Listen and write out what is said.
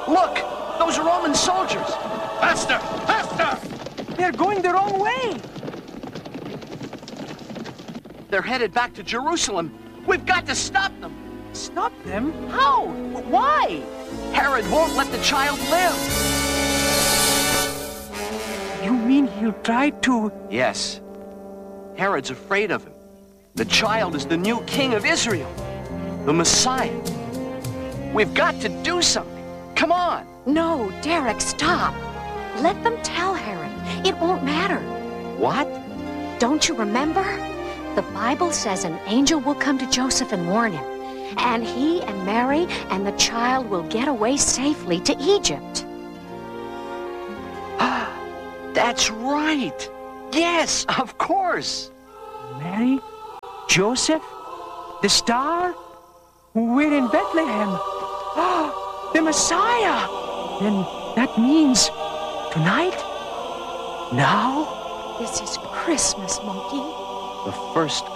Look! Those are Roman soldiers! Faster! Faster! They're going the wrong way. They're headed back to Jerusalem. We've got to stop them. Stop them? How? Why? Herod won't let the child live. You mean he'll try to... Yes. Herod's afraid of him. The child is the new king of Israel. The Messiah. We've got to do something. Come on. No, Derek, stop. Let them tell Herod. It won't matter. What? Don't you remember? The Bible says an angel will come to Joseph and warn him. And he and Mary and the child will get away safely to Egypt. That's right. Yes, of course. Mary? Joseph? The star? We're in Bethlehem. The Messiah! Then that means tonight? Now? This is Christmas, Monkey. The first